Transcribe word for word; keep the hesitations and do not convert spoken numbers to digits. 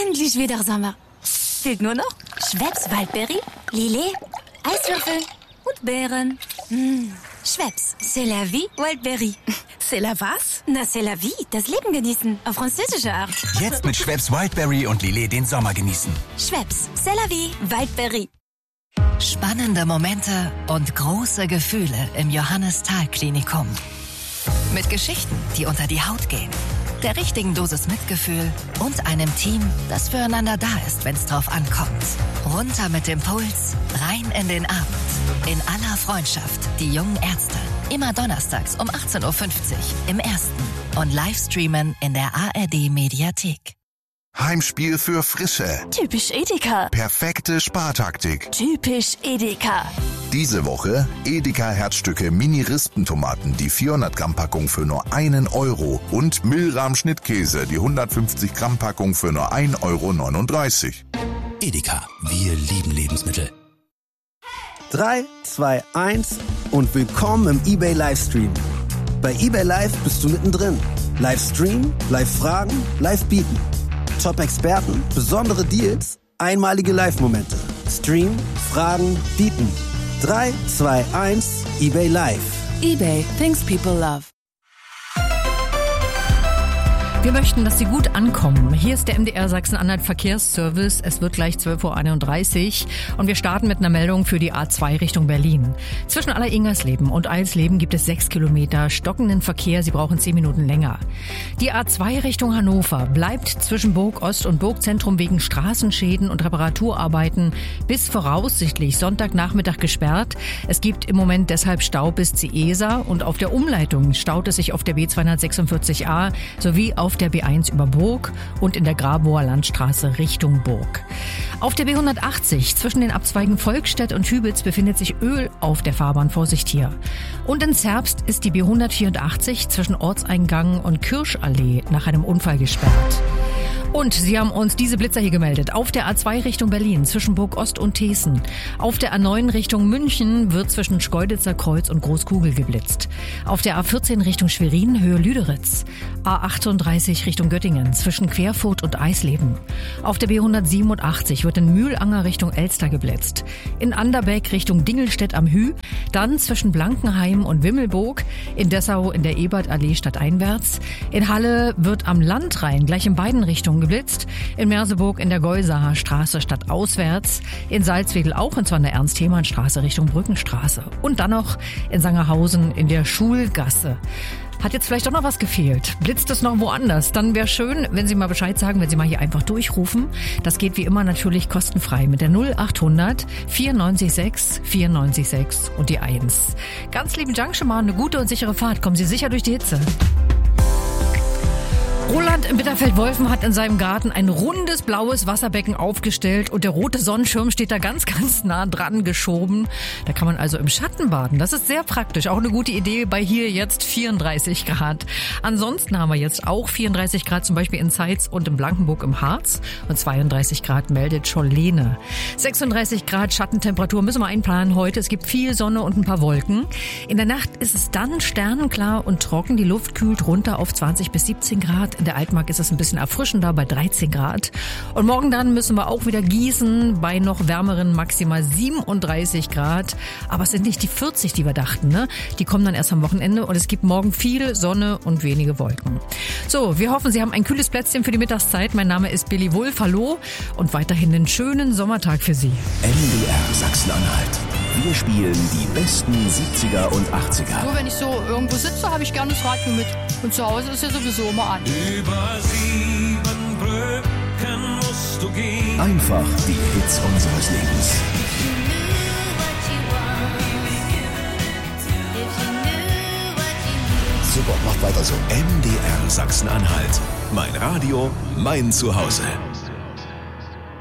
endlich wieder Sommer. Fehlt nur noch Schweppes Waldbeere, Lillet, Eiswürfel und Beeren. Mmh. Schweppes, c'est la vie, Wildberry. C'est la was? Na, c'est la vie, das Leben genießen, auf französische Art. Jetzt mit Schweppes Wildberry und Lillet den Sommer genießen. Schweppes, c'est la vie, Wildberry. Spannende Momente und große Gefühle im Johannes-Thal-Klinikum. Mit Geschichten, die unter die Haut gehen, der richtigen Dosis Mitgefühl und einem Team, das füreinander da ist, wenn es drauf ankommt. Runter mit dem Puls, rein in den Abend. In aller Freundschaft, die jungen Ärzte. Immer donnerstags um achtzehn Uhr fünfzig im Ersten und Livestreamen in der A R D-Mediathek. Heimspiel für Frische. Typisch Edeka. Perfekte Spartaktik. Typisch Edeka. Diese Woche Edeka Herzstücke Mini-Rispentomaten, die vierhundert Gramm Packung für nur einen Euro und Milram Schnittkäse, die hundertfünfzig Gramm Packung für nur ein Euro neununddreißig. Edeka, wir lieben Lebensmittel. drei, zwei, eins und willkommen im eBay Livestream. Bei eBay Live bist du mittendrin. Livestream, Live-Fragen, Live-Bieten. Top-Experten, besondere Deals, einmalige Live-Momente. Stream, Fragen, Bieten. drei, zwei, eins, eBay Live. eBay, things people love. Wir möchten, dass Sie gut ankommen. Hier ist der M D R Sachsen-Anhalt Verkehrsservice. Es wird gleich zwölf Uhr einunddreißig und wir starten mit einer Meldung für die A zwei Richtung Berlin. Zwischen Aller-Ingersleben und Eilsleben gibt es sechs Kilometer stockenden Verkehr. Sie brauchen zehn Minuten länger. Die A zwei Richtung Hannover bleibt zwischen Burg Ost und Burgzentrum wegen Straßenschäden und Reparaturarbeiten bis voraussichtlich Sonntagnachmittag gesperrt. Es gibt im Moment deshalb Stau bis Ciesa und auf der Umleitung staut es sich auf der B zweihundertsechsundvierzig A sowie auf der B eins über Burg und in der Grabower Landstraße Richtung Burg. Auf der B hundertachtzig zwischen den Abzweigen Volkstedt und Hübitz befindet sich Öl auf der Fahrbahn. Vorsicht hier. Und in Zerbst ist die B hundertvierundachtzig zwischen Ortseingang und Kirschallee nach einem Unfall gesperrt. Und Sie haben uns diese Blitzer hier gemeldet. Auf der A zwei Richtung Berlin zwischen Burg Ost und Thesen. Auf der A neun Richtung München wird zwischen Schkeuditzer Kreuz und Großkugel geblitzt. Auf der A vierzehn Richtung Schwerin, Höhe Lüderitz. A achtunddreißig Richtung Göttingen zwischen Querfurt und Eisleben. Auf der B hundertsiebenundachtzig wird in Mühlanger Richtung Elster geblitzt. In Anderbeck Richtung Dingelstedt am Hü. Dann zwischen Blankenheim und Wimmelburg. In Dessau in der Ebertallee stadteinwärts. In Halle wird am Landrhein gleich in beiden Richtungen geblitzt. In Merseburg in der Geusaer Straße stadtauswärts. In Salzwedel auch, und zwar in der Ernst-Thälmann-Straße Richtung Brückenstraße. Und dann noch in Sangerhausen in der Schulgasse. Hat jetzt vielleicht doch noch was gefehlt? Blitzt es noch woanders? Dann wäre schön, wenn Sie mal Bescheid sagen, wenn Sie mal hier einfach durchrufen. Das geht wie immer natürlich kostenfrei mit der null achthundert vierundneunzig sechs vierundneunzig sechs und die eins. Ganz lieben Dank schon mal, eine gute und sichere Fahrt. Kommen Sie sicher durch die Hitze. Roland in Bitterfeld-Wolfen hat in seinem Garten ein rundes blaues Wasserbecken aufgestellt und der rote Sonnenschirm steht da ganz, ganz nah dran geschoben. Da kann man also im Schatten baden. Das ist sehr praktisch. Auch eine gute Idee bei hier jetzt vierunddreißig Grad. Ansonsten haben wir jetzt auch vierunddreißig Grad zum Beispiel in Zeitz und in Blankenburg im Harz und zweiunddreißig Grad meldet Schollene. sechsunddreißig Grad Schattentemperatur müssen wir einplanen heute. Es gibt viel Sonne und ein paar Wolken. In der Nacht ist es dann sternenklar und trocken. Die Luft kühlt runter auf zwanzig bis siebzehn Grad. In der Altmark ist es ein bisschen erfrischender bei dreizehn Grad. Und morgen dann müssen wir auch wieder gießen bei noch wärmeren maximal siebenunddreißig Grad. Aber es sind nicht die vierzig, die wir dachten, ne? Die kommen dann erst am Wochenende und es gibt morgen viel Sonne und wenige Wolken. So, wir hoffen, Sie haben ein kühles Plätzchen für die Mittagszeit. Mein Name ist Billy Wulff. Hallo und weiterhin einen schönen Sommertag für Sie. M D R Sachsen-Anhalt. Wir spielen die besten siebziger und achtziger. Nur wenn ich so irgendwo sitze, habe ich gerne das Radio mit. Und zu Hause ist ja sowieso immer an. Über sieben Brücken musst du gehen. Einfach die Hits unseres Lebens. Super, macht weiter so. M D R Sachsen-Anhalt. Mein Radio, mein Zuhause.